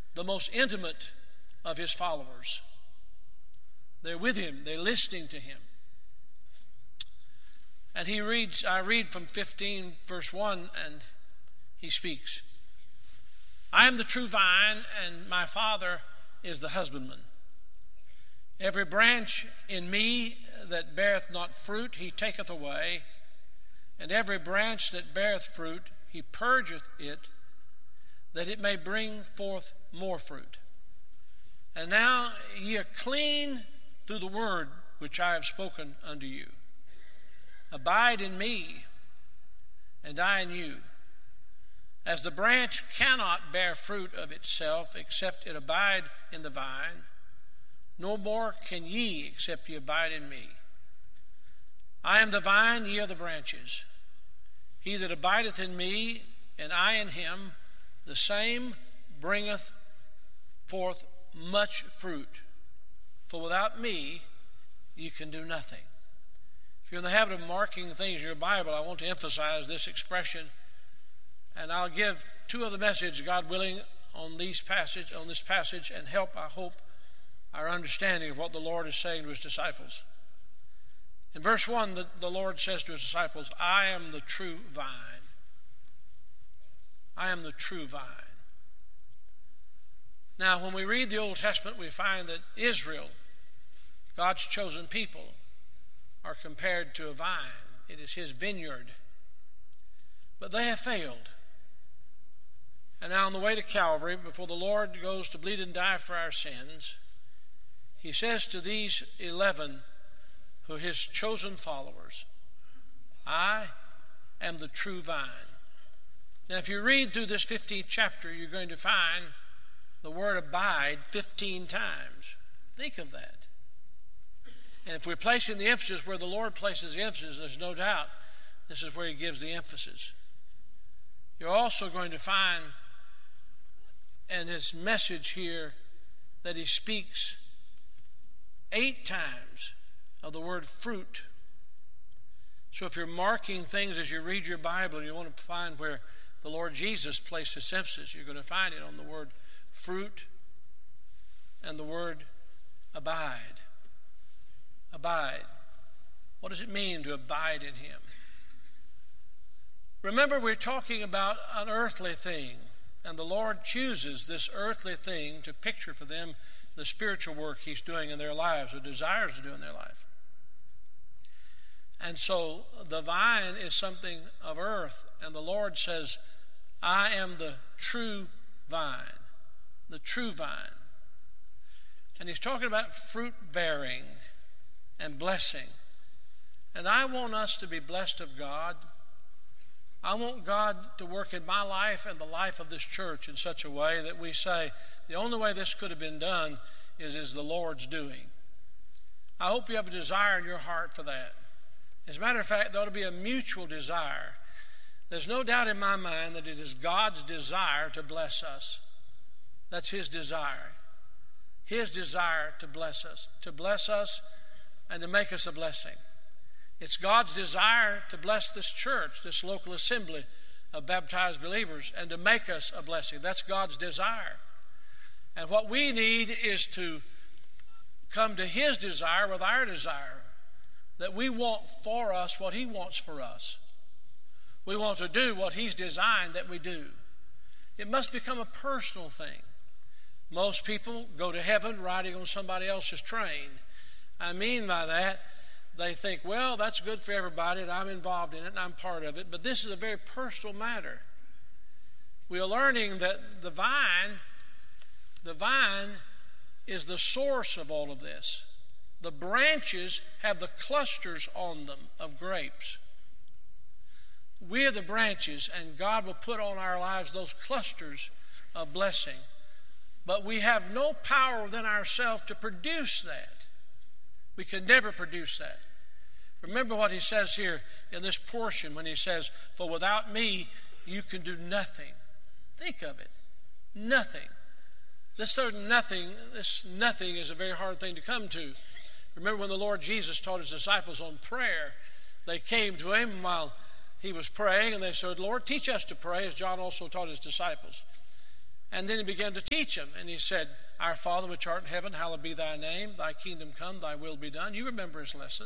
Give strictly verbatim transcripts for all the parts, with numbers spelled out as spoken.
the most intimate of his followers. They're with him. They're listening to him. And he reads, I read from fifteen, verse one, and he speaks. I am the true vine, and my Father is the husbandman. Every branch in me that beareth not fruit, he taketh away. And every branch that beareth fruit, he purgeth it, that it may bring forth more fruit. And now ye are clean through the word which I have spoken unto you. Abide in me, and I in you. As the branch cannot bear fruit of itself, except it abide in the vine, no more can ye, except ye abide in me. I am the vine, ye are the branches. He that abideth in me, and I in him, the same bringeth forth much fruit. For without me, you can do nothing. If you're in the habit of marking things in your Bible, I want to emphasize this expression. And I'll give two other messages, God willing, on these passage, on this passage, and help, I hope, our understanding of what the Lord is saying to his disciples. In verse one, the, the Lord says to his disciples, I am the true vine. I am the true vine. Now, when we read the Old Testament, we find that Israel, God's chosen people, are compared to a vine. It is his vineyard. But they have failed. And now on the way to Calvary, before the Lord goes to bleed and die for our sins, he says to these eleven who are his chosen followers, I am the true vine. Now if you read through this fifteenth chapter, you're going to find the word abide fifteen times. Think of that. And if we're placing the emphasis where the Lord places the emphasis, there's no doubt this is where he gives the emphasis. You're also going to find in his message here that he speaks eight times of the word fruit. So if you're marking things as you read your Bible and you want to find where the Lord Jesus placed his emphasis, you're going to find it on the word fruit and the word abide. Abide. What does it mean to abide in him? Remember, we're talking about an earthly thing, and the Lord chooses this earthly thing to picture for them the spiritual work he's doing in their lives, or desires to do in their life. And so the vine is something of earth, and the Lord says, I am the true vine, the true vine. And he's talking about fruit bearing and blessing. And I want us to be blessed of God. I want God to work in my life and the life of this church in such a way that we say, the only way this could have been done is, is the Lord's doing. I hope you have a desire in your heart for that. As a matter of fact, there ought to be a mutual desire. There's no doubt in my mind that it is God's desire to bless us. That's his desire. His desire to bless us, to bless us and to make us a blessing. It's God's desire to bless this church, this local assembly of baptized believers, and to make us a blessing. That's God's desire. And what we need is to come to his desire with our desire, that we want for us what he wants for us. We want to do what he's designed that we do. It must become a personal thing. Most people go to heaven riding on somebody else's train. I mean by that, they think, well, that's good for everybody, and I'm involved in it, and I'm part of it. But this is a very personal matter. We are learning that the vine, the vine is the source of all of this. The branches have the clusters on them of grapes. We are the branches, and God will put on our lives those clusters of blessing. But we have no power within ourselves to produce that. We can never produce that. Remember what he says here in this portion when he says, for without me, you can do nothing. Think of it. Nothing. This certain nothing, this nothing is a very hard thing to come to. Remember when the Lord Jesus taught his disciples on prayer, they came to him while he was praying and they said, Lord, teach us to pray, as John also taught his disciples. And then he began to teach them. And he said, Our Father which art in heaven, hallowed be thy name. Thy kingdom come, thy will be done. You remember his lesson.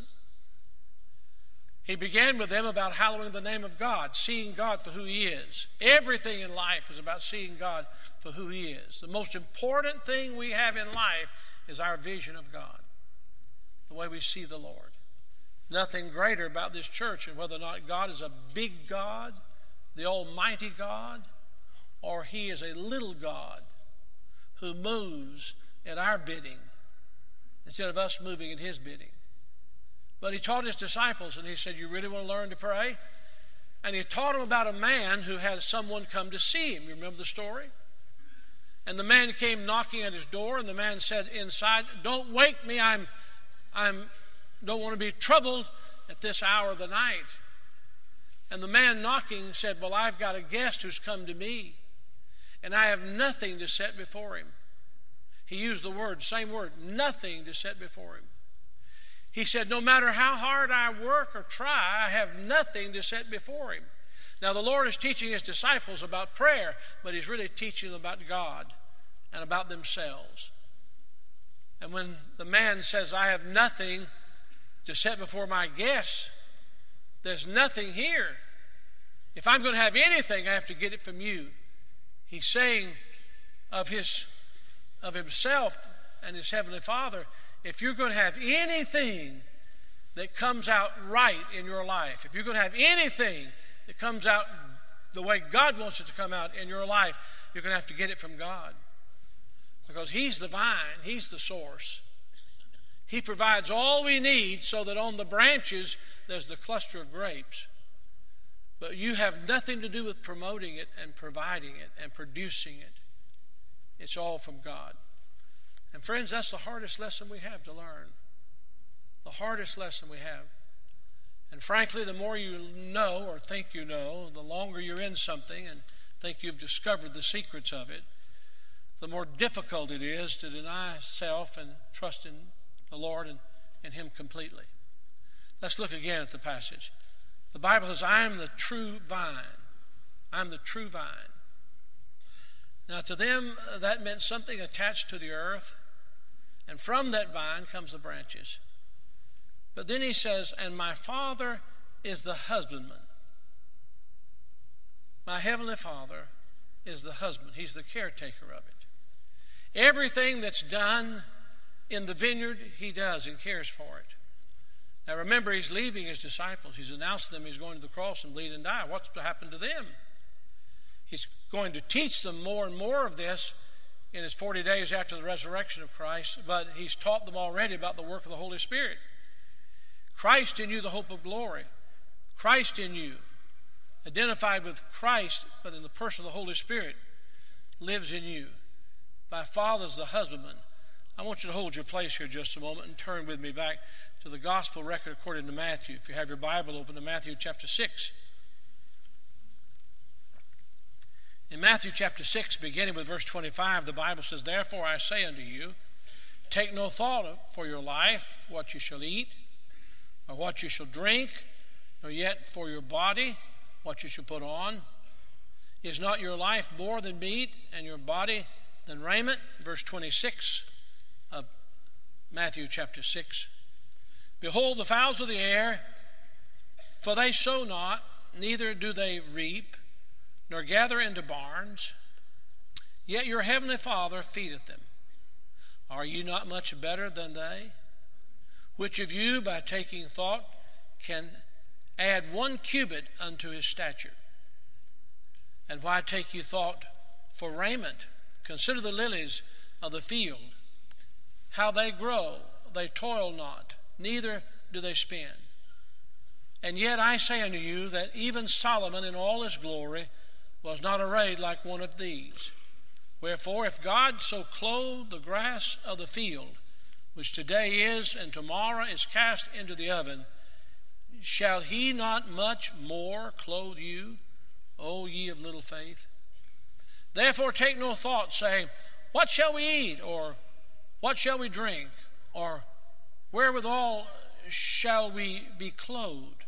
He began with them about hallowing the name of God, seeing God for who he is. Everything in life is about seeing God for who he is. The most important thing we have in life is our vision of God, the way we see the Lord. Nothing greater about this church and whether or not God is a big God, the almighty God, or he is a little God who moves at our bidding instead of us moving at his bidding. But he taught his disciples, and he said, you really want to learn to pray? And he taught them about a man who had someone come to see him. You remember the story? And the man came knocking at his door, and the man said inside, don't wake me, I'm, I'm, don't want to be troubled at this hour of the night. And the man knocking said, well, I've got a guest who's come to me, and I have nothing to set before him. He used the word, same word, nothing to set before him. He said, no matter how hard I work or try, I have nothing to set before him. Now, the Lord is teaching his disciples about prayer, but he's really teaching them about God and about themselves. And when the man says, I have nothing to set before my guests, there's nothing here. If I'm going to have anything, I have to get it from you. He's saying of his, of himself and his heavenly Father, if you're going to have anything that comes out right in your life, if you're going to have anything that comes out the way God wants it to come out in your life, you're going to have to get it from God. Because he's the vine, he's the source. He provides all we need so that on the branches there's the cluster of grapes. But you have nothing to do with promoting it and providing it and producing it. It's all from God. And friends, that's the hardest lesson we have to learn. The hardest lesson we have. And frankly, the more you know or think you know, the longer you're in something and think you've discovered the secrets of it, the more difficult it is to deny self and trust in the Lord and in him completely. Let's look again at the passage. The Bible says, I am the true vine. I am the true vine. Now to them, that meant something attached to the earth, and from that vine comes the branches. But then he says, and my Father is the husbandman. My heavenly Father is the husband. He's the caretaker of it. Everything that's done in the vineyard, he does and cares for it. Now remember, he's leaving his disciples. He's announced to them he's going to the cross and bleed and die. What's to happen to them? He's going to teach them more and more of this in his forty days after the resurrection of Christ, but he's taught them already about the work of the Holy Spirit. Christ in you, the hope of glory. Christ in you, identified with Christ, but in the person of the Holy Spirit, lives in you. Thy Father's the husbandman. I want you to hold your place here just a moment and turn with me back to the gospel record according to Matthew. If you have your Bible open to Matthew chapter six. In Matthew chapter six, beginning with verse twenty-five, the Bible says, therefore I say unto you, take no thought for your life, what you shall eat, or what you shall drink, nor yet for your body, what you shall put on. Is not your life more than meat, and your body than raiment? Verse twenty-six of Matthew chapter six. Behold the fowls of the air, for they sow not, neither do they reap, nor gather into barns, yet your heavenly Father feedeth them. Are you not much better than they? Which of you, by taking thought, can add one cubit unto his stature? And why take you thought for raiment? Consider the lilies of the field, how they grow, they toil not, neither do they spin. And yet I say unto you that even Solomon in all his glory was not arrayed like one of these. Wherefore, if God so clothe the grass of the field, which today is and tomorrow is cast into the oven, shall he not much more clothe you, O ye of little faith? Therefore take no thought, saying, what shall we eat? Or what shall we drink? Or wherewithal shall we be clothed?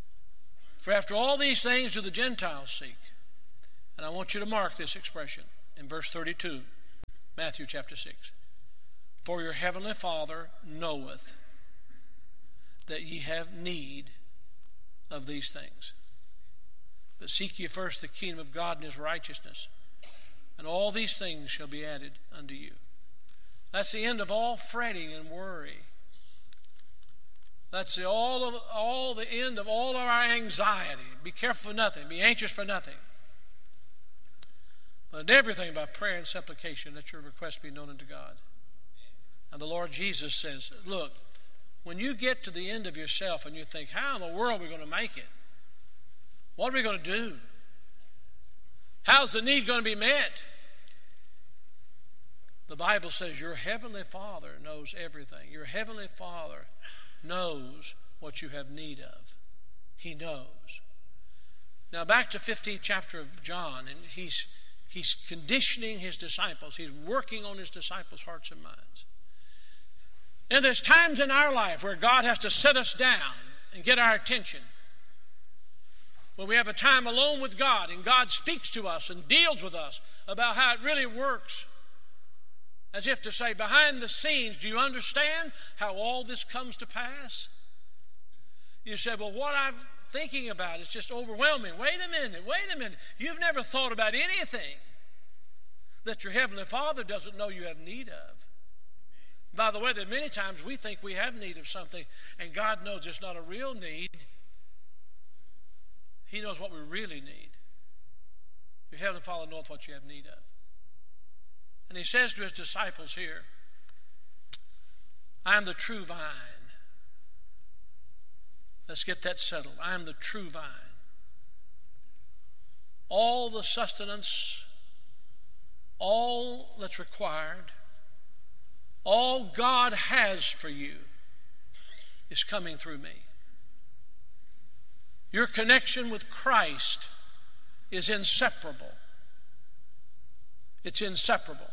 For after all these things do the Gentiles seek. And I want you to mark this expression. in verse thirty-two, Matthew chapter six. For your heavenly Father knoweth that ye have need of these things. But seek ye first the kingdom of God and his righteousness, and all these things shall be added unto you. That's the end of all fretting and worry. That's the all of all the end of all of our anxiety. Be careful for nothing. Be anxious for nothing. But in everything by prayer and supplication, let your requests be known unto God. And the Lord Jesus says, look, when you get to the end of yourself and you think, how in the world are we going to make it? What are we going to do? How's the need going to be met? The Bible says your heavenly Father knows everything. Your heavenly Father knows what you have need of. He knows. Now back to fifteenth chapter of John, and he's he's conditioning his disciples. He's working on his disciples' hearts and minds. And there's times in our life where God has to set us down and get our attention. When we have a time alone with God and God speaks to us and deals with us about how it really works. As if to say, behind the scenes, do you understand how all this comes to pass? You say, well, what I'm thinking about is just overwhelming. Wait a minute, wait a minute. You've never thought about anything that your Heavenly Father doesn't know you have need of. By the way, there are many times we think we have need of something, and God knows it's not a real need. He knows what we really need. Your Heavenly Father knows what you have need of. And he says to his disciples here, I am the true vine. Let's get that settled. I am the true vine. All the sustenance, all that's required, all God has for you is coming through me. Your connection with Christ is inseparable. It's inseparable.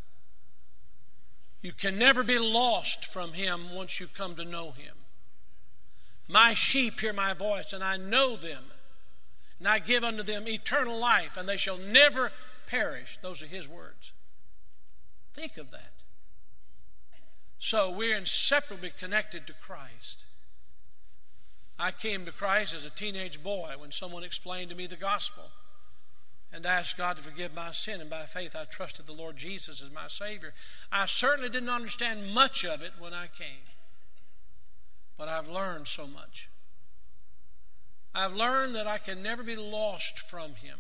You can never be lost from him once you come to know him. My sheep hear my voice, and I know them, and I give unto them eternal life, and they shall never perish. Those are his words. Think of that. So we're inseparably connected to Christ. I came to Christ as a teenage boy when someone explained to me the gospel and asked God to forgive my sin, and by faith I trusted the Lord Jesus as my Savior. I certainly didn't understand much of it when I came, but I've learned so much. I've learned that I can never be lost from him,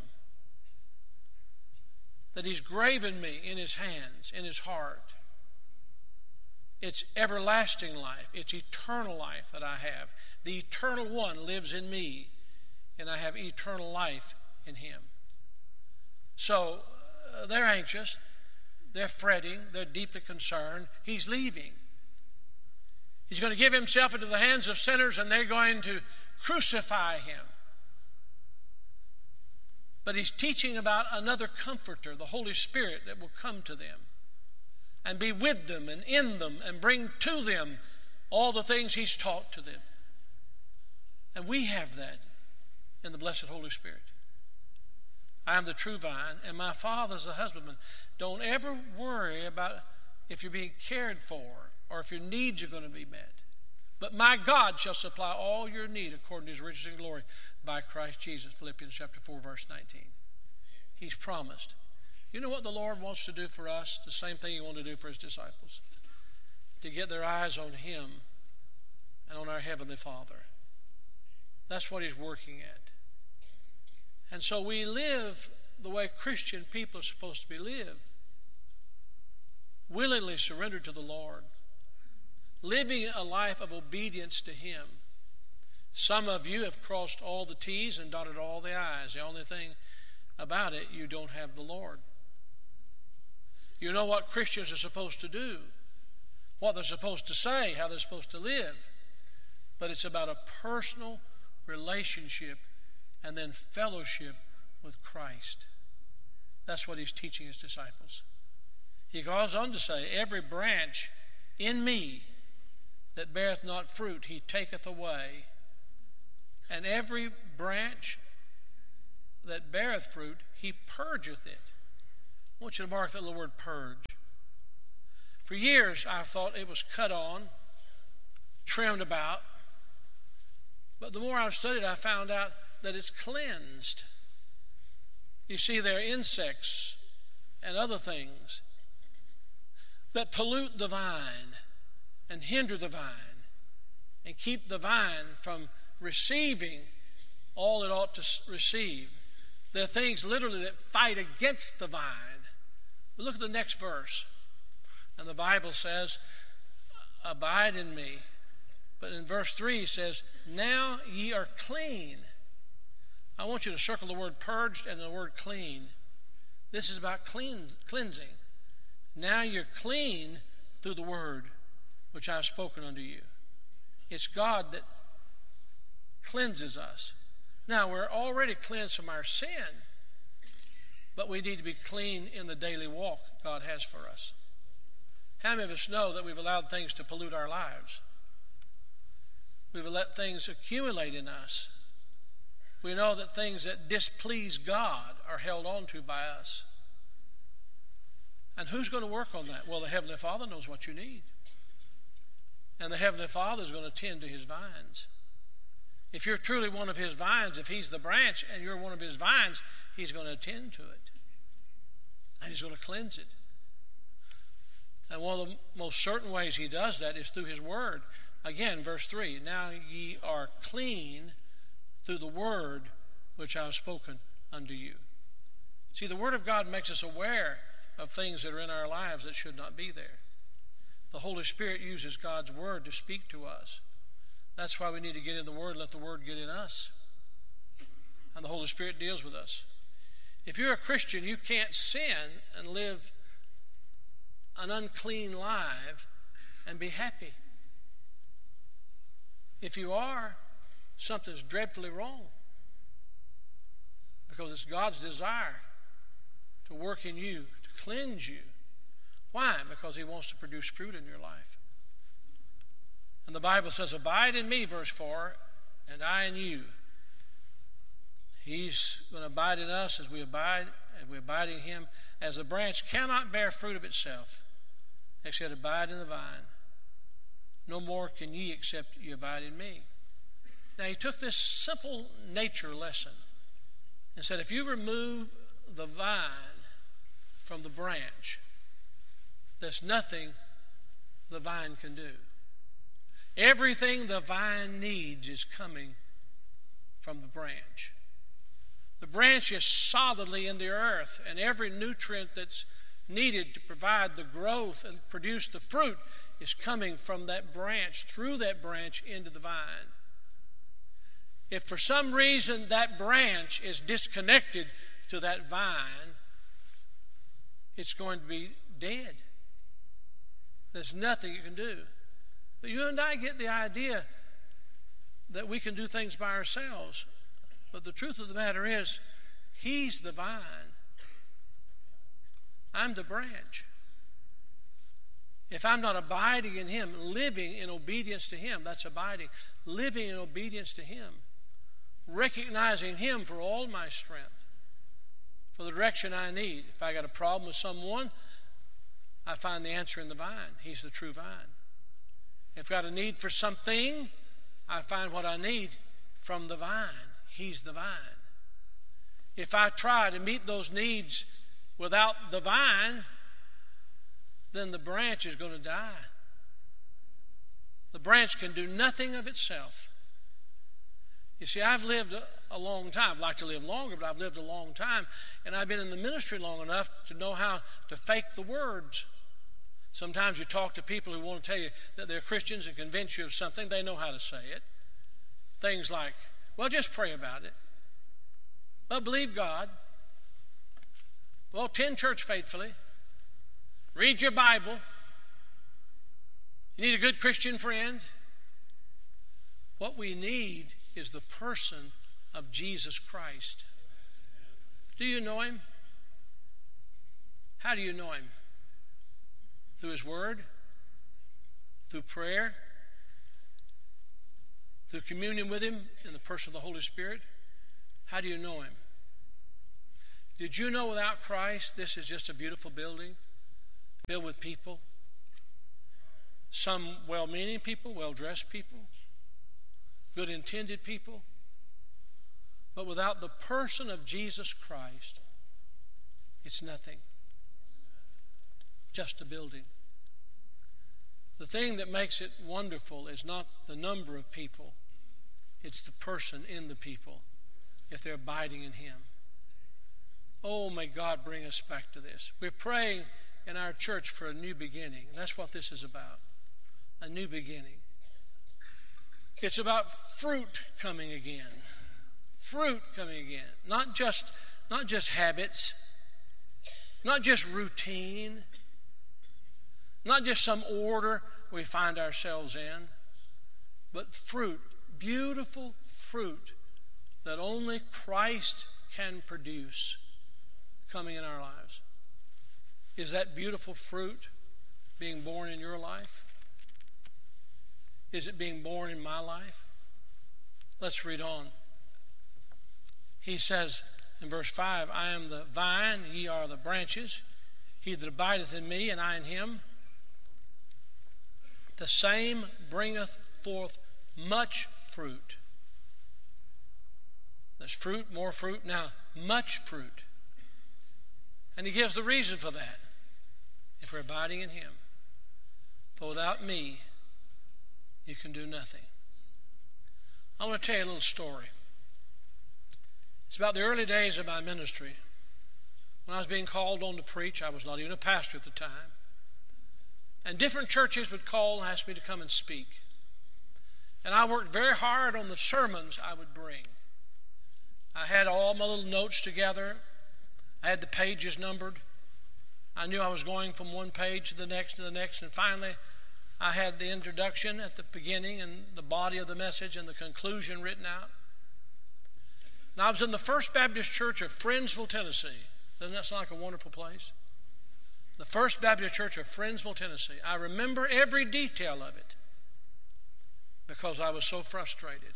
that he's graven me in his hands, in his heart. It's everlasting life. It's eternal life that I have. The eternal one lives in me, and I have eternal life in him. So uh, they're anxious, they're fretting, they're deeply concerned. He's leaving. He's going to give himself into the hands of sinners, and they're going to crucify him. But he's teaching about another comforter, the Holy Spirit, that will come to them and be with them and in them and bring to them all the things he's taught to them. And we have that in the blessed Holy Spirit. I am the true vine, and my Father's the husbandman. Don't ever worry about if you're being cared for or if your needs are going to be met. But my God shall supply all your need according to his riches and glory by Christ Jesus. Philippians chapter four, verse nineteen. He's promised. You know what the Lord wants to do for us? The same thing he wanted to do for his disciples. To get their eyes on him and on our Heavenly Father. That's what he's working at. And so we live the way Christian people are supposed to be lived. Willingly surrendered to the Lord. Living a life of obedience to him. Some of you have crossed all the T's and dotted all the I's. The only thing about it, you don't have the Lord. You know what Christians are supposed to do, what they're supposed to say, how they're supposed to live. But it's about a personal relationship and then fellowship with Christ. That's what he's teaching his disciples. He goes on to say, every branch in me that beareth not fruit, he taketh away. And every branch that beareth fruit, he purgeth it, I want you to mark that little word purge. For years, I thought it was cut on, trimmed about. But the more I've studied, I found out that it's cleansed. You see, there are insects and other things that pollute the vine and hinder the vine and keep the vine from receiving all it ought to receive. There are things literally that fight against the vine. But look at the next verse. And the Bible says, abide in me. But in verse three it says, now ye are clean. I want you to circle the word purged and the word clean. This is about cleans, cleansing. Now you're clean through the word which I have spoken unto you. It's God that cleanses us. Now, we're already cleansed from our sin, but we need to be clean in the daily walk God has for us. How many of us know that we've allowed things to pollute our lives? We've let things accumulate in us. We know that things that displease God are held on to by us. And who's going to work on that? Well, the Heavenly Father knows what you need. And the Heavenly Father is going to tend to His vines. If you're truly one of His vines, if He's the branch and you're one of His vines, He's going to attend to it. And He's going to cleanse it. And one of the most certain ways He does that is through His Word. Again, verse three, now ye are clean through the Word which I have spoken unto you. See, the Word of God makes us aware of things that are in our lives that should not be there. The Holy Spirit uses God's Word to speak to us. That's why we need to get in the Word and let the Word get in us. And the Holy Spirit deals with us. If you're a Christian, you can't sin and live an unclean life and be happy. If you are, something's dreadfully wrong. Because it's God's desire to work in you, to cleanse you. Why? Because He wants to produce fruit in your life. And the Bible says, abide in me, verse four, and I in you. He's going to abide in us as we abide, as we abide in Him. As a branch cannot bear fruit of itself, except abide in the vine. No more can ye except ye abide in me. Now He took this simple nature lesson and said, if you remove the vine from the branch, there's nothing the vine can do. Everything the vine needs is coming from the branch. The branch is solidly in the earth, and every nutrient that's needed to provide the growth and produce the fruit is coming from that branch, through that branch into the vine. If for some reason that branch is disconnected to that vine, it's going to be dead. There's nothing you can do. But you and I get the idea that we can do things by ourselves. But the truth of the matter is, He's the vine. I'm the branch. If I'm not abiding in Him, living in obedience to Him, that's abiding. Living in obedience to Him. Recognizing Him for all my strength. For the direction I need. If I got a problem with someone, I find the answer in the vine. He's the true vine. If I've got a need for something, I find what I need from the vine. He's the vine. If I try to meet those needs without the vine, then the branch is going to die. The branch can do nothing of itself. You see, I've lived a, a long time. I'd like to live longer, but I've lived a long time. And I've been in the ministry long enough to know how to fake the words. Sometimes you talk to people who want to tell you that they're Christians and convince you of something. They know how to say it. Things like, well, just pray about it. Well, believe God. Well, attend church faithfully. Read your Bible. You need a good Christian friend. What we need is the person of Jesus Christ. Do you know Him? How do you know Him? Through His Word? Through prayer? Through communion with Him in the person of the Holy Spirit? How do you know Him? Did you know without Christ, this is just a beautiful building filled with people? Some well-meaning people, well-dressed people, good-intended people. But without the person of Jesus Christ, it's nothing. Just a building. The thing that makes it wonderful is not the number of people. It's the person in the people, if they're abiding in Him. Oh, may God bring us back to this. We're praying in our church for a new beginning. That's what this is about. A new beginning. It's about fruit coming again. Fruit coming again. Not just, not just habits. Not just routine. Not just some order we find ourselves in. But fruit. Beautiful fruit that only Christ can produce coming in our lives. Is that beautiful fruit being born in your life? Is it being born in my life? Let's read on. He says in verse five, I am the vine, ye are the branches. He that abideth in me, and I in him, the same bringeth forth much fruit. There's fruit, more fruit, now much fruit. And he gives the reason for that. If we're abiding in him. For without me, you can do nothing. I want to tell you a little story. It's about the early days of my ministry. When I was being called on to preach, I was not even a pastor at the time. And different churches would call and ask me to come and speak. And I worked very hard on the sermons I would bring. I had all my little notes together. I had the pages numbered. I knew I was going from one page to the next to the next. And finally, I had the introduction at the beginning and the body of the message and the conclusion written out. And I was in the First Baptist Church of Friendsville, Tennessee. Doesn't that sound like a wonderful place? The First Baptist Church of Friendsville, Tennessee. I remember every detail of it because I was so frustrated.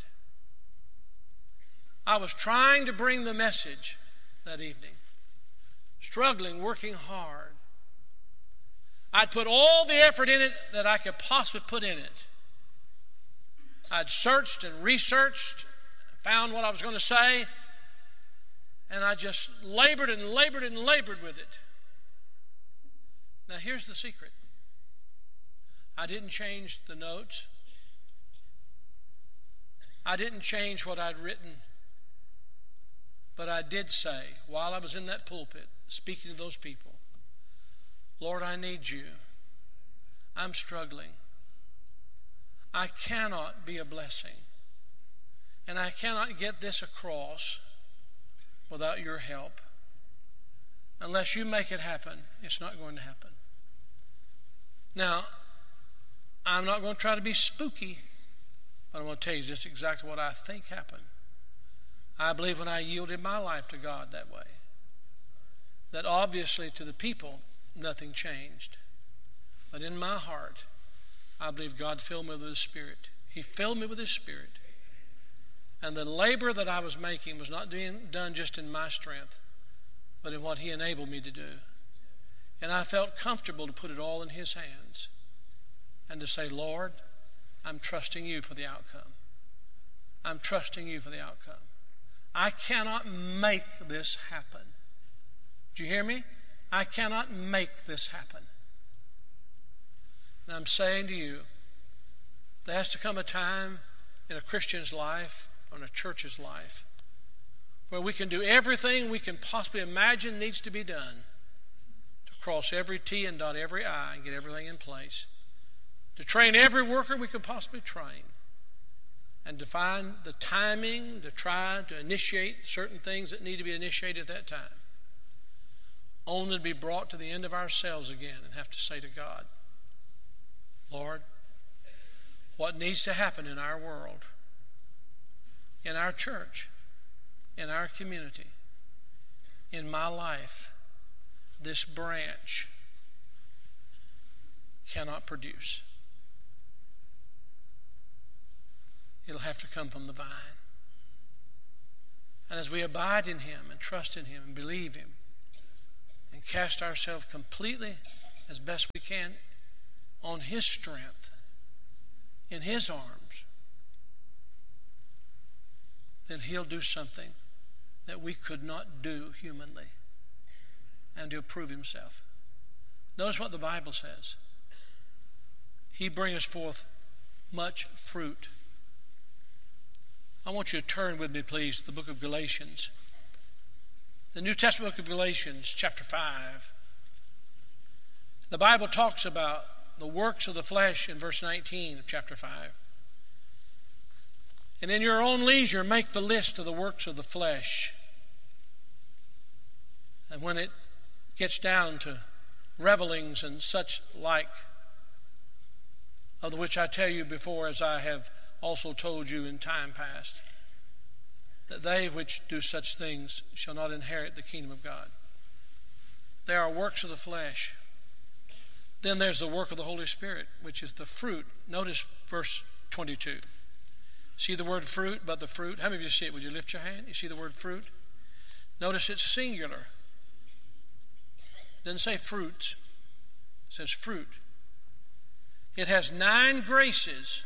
I was trying to bring the message that evening. Struggling, working hard. I'd put all the effort in it that I could possibly put in it. I'd searched and researched, found what I was going to say, and I just labored and labored and labored with it. Now here's the secret. I didn't change the notes. I didn't change what I'd written. But I did say, while I was in that pulpit, speaking to those people, Lord, I need you. I'm struggling. I cannot be a blessing. And I cannot get this across without your help. Unless you make it happen, it's not going to happen. Now, I'm not going to try to be spooky, but I'm going to tell you just exactly what I think happened. I believe when I yielded my life to God that way, that obviously to the people, nothing changed. But in my heart, I believe God filled me with His Spirit. He filled me with His Spirit. And the labor that I was making was not being done just in my strength, but in what He enabled me to do. And I felt comfortable to put it all in His hands and to say, Lord, I'm trusting you for the outcome. I'm trusting you for the outcome. I cannot make this happen. Do you hear me? I cannot make this happen. And I'm saying to you, there has to come a time in a Christian's life, or in a church's life, where we can do everything we can possibly imagine needs to be done to cross every T and dot every I and get everything in place, to train every worker we can possibly train, and to find the timing to try to initiate certain things that need to be initiated at that time, only to be brought to the end of ourselves again and have to say to God, Lord, what needs to happen in our world, in our church, in our community, in my life, this branch cannot produce. It'll have to come from the vine. And as we abide in Him and trust in Him and believe Him and cast ourselves completely as best we can on His strength, in His arms, then He'll do something that we could not do humanly, and He'll prove Himself. Notice what the Bible says. He bringeth forth much fruit. I want you to turn with me, please, to the book of Galatians. The New Testament book of Galatians, chapter five. The Bible talks about the works of the flesh in verse nineteen of chapter five. And in your own leisure, make the list of the works of the flesh. And when it gets down to revelings and such like, of which I tell you before, as I have also told you in time past, that they which do such things shall not inherit the kingdom of God. They are works of the flesh. Then there's the work of the Holy Spirit, which is the fruit. Notice verse twenty-two. See the word fruit, but the fruit. How many of you see it? Would you lift your hand? You see the word fruit? Notice it's singular. It doesn't say fruits. It says fruit. It has nine graces.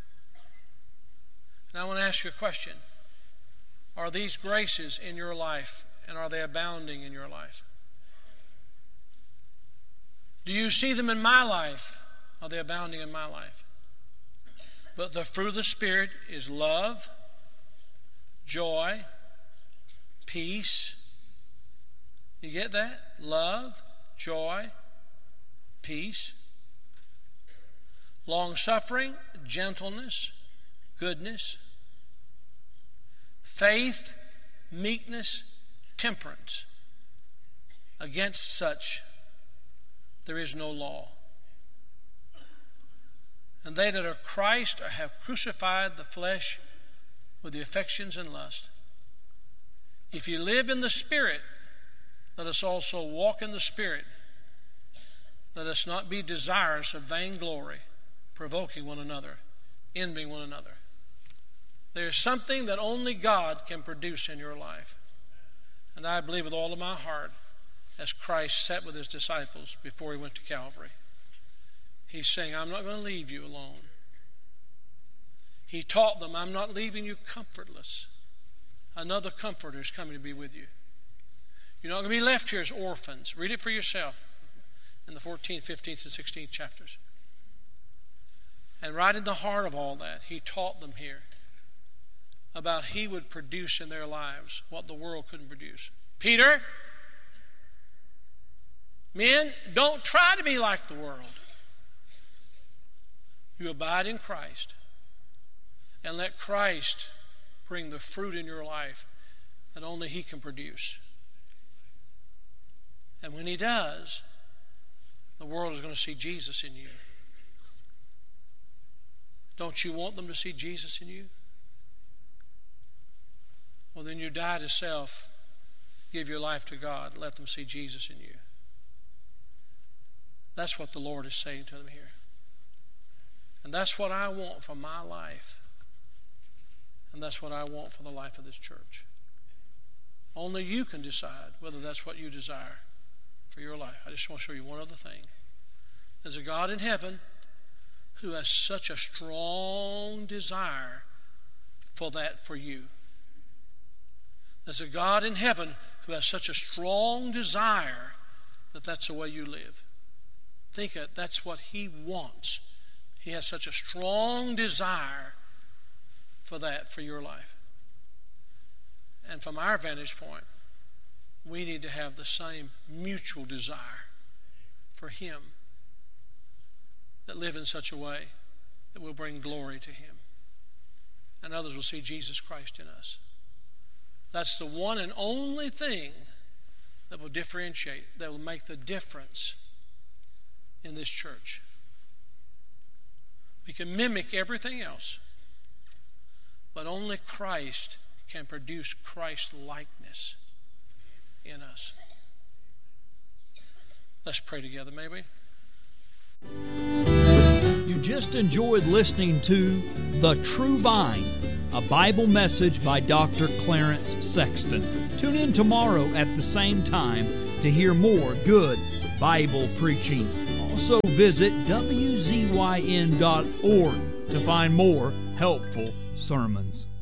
And I want to ask you a question. Are these graces in your life, and are they abounding in your life? Do you see them in my life? Are they abounding in my life? But the fruit of the Spirit is love, joy, peace. You get that? Love, joy, peace. Long-suffering, gentleness, goodness, faith, meekness, temperance. Against such there is no law. And they that are Christ have crucified the flesh with the affections and lust. If you live in the Spirit, let us also walk in the Spirit. Let us not be desirous of vainglory, provoking one another, envying one another. There is something that only God can produce in your life. And I believe with all of my heart, as Christ sat with His disciples before He went to Calvary, He's saying, I'm not going to leave you alone. He taught them, I'm not leaving you comfortless. Another comforter is coming to be with you. You're not going to be left here as orphans. Read it for yourself in the fourteenth, fifteenth, and sixteenth chapters. And right in the heart of all that, He taught them here about He would produce in their lives what the world couldn't produce. Peter, men, don't try to be like the world. You abide in Christ and let Christ bring the fruit in your life that only He can produce. And when He does, the world is going to see Jesus in you. Don't you want them to see Jesus in you? Well, then you die to self, give your life to God, let them see Jesus in you. That's what the Lord is saying to them here. And that's what I want for my life. And that's what I want for the life of this church. Only you can decide whether that's what you desire for your life. I just want to show you one other thing. There's a God in heaven who has such a strong desire for that for you. There's a God in heaven who has such a strong desire that that's the way you live. Think of it, that's what He wants. He has such a strong desire for that for your life. And from our vantage point, we need to have the same mutual desire for Him, that live in such a way that will bring glory to Him. And others will see Jesus Christ in us. That's the one and only thing that will differentiate, that will make the difference in this church. We can mimic everything else, but only Christ can produce Christ-likeness in us. Let's pray together, may we? You just enjoyed listening to The True Vine. a Bible message by Doctor Clarence Sexton. Tune in tomorrow at the same time to hear more good Bible preaching. Also visit W Z Y N dot org to find more helpful sermons.